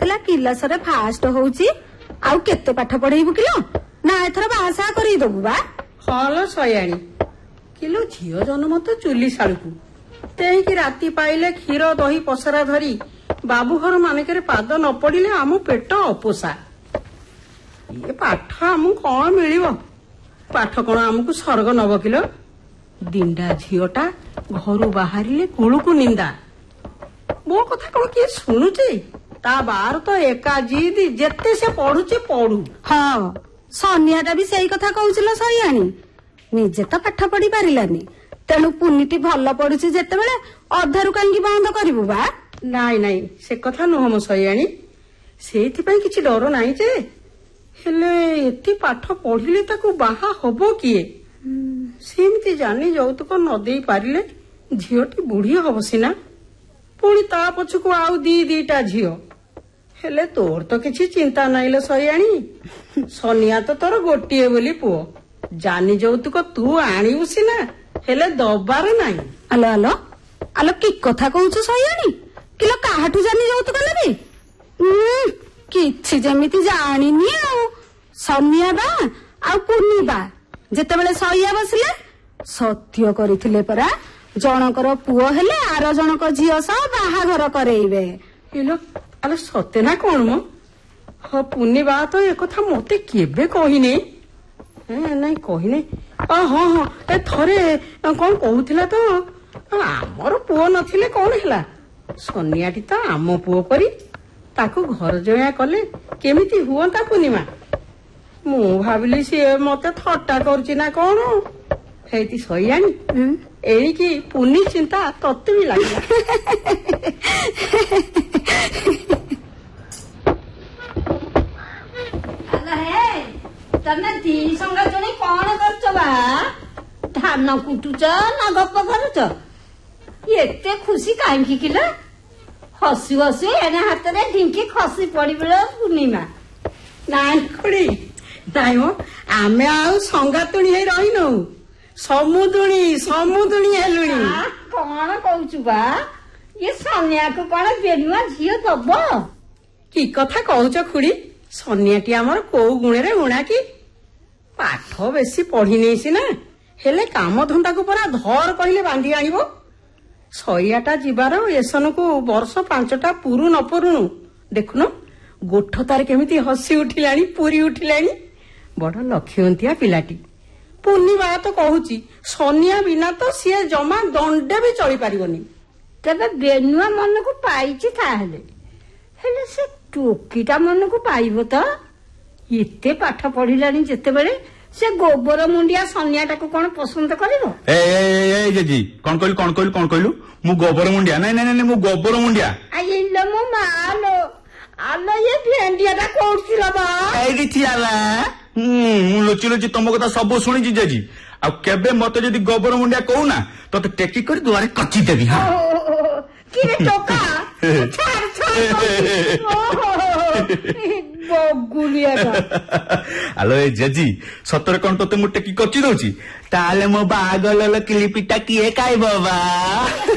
କହୁଥିଲା କିଲସରେ ଫାଷ୍ଟ ହଉଛି। ଆଉ କେତେ ପାଠ ପଢେଇବୁ କିଲୋ? ନା ଏଥର ବାହାସାହା କରିଦବୁ ବା? ହଲ ସୟାଣୀ କିଲୋ, ଝିଅ ଜନ୍ମ ତ ଚୁଲି ଶାଳକୁ। ତେଇକି ରାତି ପାଇଲେ କ୍ଷୀର ଦହି ପସରା ଧରି ବାବୁ ଘର ମାନଙ୍କରେ ପାଦ ନ ପଡିଲେ ଆମ ପେଟ ଅପୋଷା। ଏ ପାଠ ଆମକୁ କଣ ମିଳିବ? ପାଠ କଣ ଆମକୁ ସ୍ୱର୍ଗ ନବ କିଲୋ? ଦିଣ୍ଡା ଝିଅଟା ଘରୁ ବାହାରିଲେ କୁଳୁକୁ ନିନ୍ଦା। ମୋ କଥା କଣ କିଏ ଶୁଣୁଛି? ତା ବାର ତ ଏକା ଜିଦ୍, ଯେତେ ସେ ପଢୁଛି ପଢୁ। ହଁ, ସନିଆଟା ବି ସେଇ କଥା କହୁছিল ସଇଆଣୀ। ନିଜେ ତ ପାଠ ପଢି ପାରିଲାନି, ତେଣୁ ପୁନିଟି ଭଲ ପଢୁଛି ଯେତେବେଳେ ଅଧାରୁ କାହିଁକି ବନ୍ଦ କରିବୁ ବା? ନାଇଁ ନାଇଁ, ସେ କଥା ନୁହଁ ମୋ ସଇଆଣୀ। ସେଇଥିପାଇଁ କିଛି ଡର ନାହିଁ ଯେ, ହେଲେ ଏତେ ପାଠ ପଢିଲେ ତାକୁ ବାହା ହବ କିଏ? ସେମିତି ଜାନି ଯୌତୁକ ନ ଦେଇ ପାରିଲେ ଝିଅଟି ବୁଢୀ ହବ ସିନା, ପୁଣି ତା ପଛକୁ ଆଉ ଦିଟା ଝିଅ। ହେଲେ ତୋର ତ କିଛି ଚିନ୍ତା ନାହିଁ ଲୋ ସଇଆଣୀ। ସନିଆ ତ ତୋର ଗୋଟିଏ ବୋଲି ପୁଅ। ଜାନି ଯୌତୁକ ତୁ ଆଣିବୁ ସିନା, ହେଲେ ଦବାର ନାହିଁ। ଆଲୋ ଆଲୋ ଆଲୋ, କି କଥା କହୁଛୁ ସଇଆଣୀ? କିଲୋ, କାହାଠୁ ଜାନି ଯୌତୁକ ନେବି? କିଛି ଯେମିତି ଜାଣିନି ଆଉ। ସନିଆ ବା ଆଉ ପୁନି ବା ଯେତେବେଳେ ସଇଆ ବସିଲେ ସତ୍ୟ କରିଥିଲେ ପରା, ଜଣଙ୍କର ପୁଅ ହେଲେ ଆର ଜଣକ ଝିଅ ସହ ବାହାଘର କରେଇବେ। ଆଲୋ ସତେ ନା କଣ ମ? ହଁ, ପୁନି ବା ତ ଏକଥା ମତେ କେବେ କହିନି। ନାଇଁ କହିନି। ହଁ ହଁ, ଏ ଥରେ କଣ କହୁଥିଲା ତ, ଆମର ପୁଅ ନଥିଲେ କଣ ହେଲା, ସନିଆଟି ତ ଆମ ପୁଅ ପରି, ତାକୁ ଘର ଜୟା କଲେ କେମିତି ହୁଅନ୍ତା ପୂର୍ଣ୍ଣିମା। ମୁଁ ଭାବିଲି ସିଏ ମତେ ଥଟ୍ଟା କରୁଛି ନା କଣ। ହେଇତି ସଇଆଣୀ, ଏଣିକି ପୁନି ଚିନ୍ତା ତତେ ବି ଲାଗିଲା। ତମେ ଦି ସଙ୍ଗ ଜଣେ କଣ କରୁଛ ବା? ଧାନ କୁଟୁଛ ନା ଗପ କରୁଛ? ଏତେ ଖୁସି କାହିଁକି କିଲୋ? ହସୁ ହସୁ ଏଣେ ହାତରେ ଢିଙ୍କି ଖସି ପଡିବ ପୂର୍ଣ୍ଣିମା। ନାଇଁ ଖୁଡି, ନାଇଁ ମ, ଆମେ ଆଉ ସଙ୍ଗାତୁଣୀ ହେଇ ରହିନୁ, ସମୁଦୁଣୀ ହେଲୁଣି। କଣ କହୁଛୁ ବା? ଇଏ ସନିଆକୁ କଣ ବେନୁଆ ଝିଅ ଦବ? କି କଥା କହୁଛ ଖୁଡି? ସନିଆଟି ଆମର କୋଉ ଗୁଣରେ ଗୁଣା କି? ପାଠ ବେଶୀ ପଢିନେଇ ସିନା, ହେଲେ କାମ ଧନ୍ଦାକୁ ପରା ଧର କହିଲେ ବାନ୍ଧି ଆଣିବ। ସଇଆଟା ଯିବାର ଏସନକୁ ବର୍ଷ 5ଟା ପୁରୁ ନ ପୁରୁଣୁ, ଦେଖୁନ ଗୋଠ ତାର କେମିତି ହସି ଉଠିଲାଣି, ପୁରୀ ଉଠିଲାଣି। ବଡ ଲକ୍ଷ୍ୟନ୍ତିଆ ପିଲାଟି। ପୂର୍ଣ୍ଣିମା ତ କହୁଛି ସନିଆ ବିନା ତ ସିଏ ଜମା ଦଣ୍ଡେ ବି ଚଳି ପାରିବନି। ତେବେ ବେନୁଆ ମନକୁ ପାଇଛି ତାହେଲେ, ହେଲେ ସେ ଟୋକିଟା ମନକୁ ପାଇବ ତ? ଏତେ ପାଠ ପଢିଲାଣି ଯେତେବେଳେ ସେ ଗୋବର ମୁଣ୍ଡିଆ ସନିଆଟାକୁ କଣ ପସନ୍ଦ କରିବ? ଜେଜି, କଣ କହିଲୁ? ମୁଁ ଗୋବର ମୁଣ୍ଡିଆ? ନାଇଁ, ମୁଁ ଗୋବର ମୁଣ୍ଡିଆ। ମୋ ମାଲୋ, ଆଲୋ ଏ ଭେଣ୍ଡିଆଟା କୋଉଠି ବା? ଏଇଠି ଥିଲା ବା। ମୁଁ ଲୁଚି ତମ କଥା ସବୁ ଶୁଣିଛି ଜେଜି। ଆଉ କେବେ ମତେ ଯଦି ଗୋବର ମୁଣ୍ଡିଆ କହୁନା, ତତେ ଟେକି କରି ଦୁଆରେ କଚି ଦେବି। ହଁ, କିରେ ଟୋକା, ଆଲୋ ଏ ଜେଜି, ସତରେ କଣ ତତେ ମୁଁ ଟେକି କଚି ଦଉଛି? ତାହେଲେ ମୋ ବାହାଗଲ କିଲିପିଟା କିଏ ଖାଇବ ବା?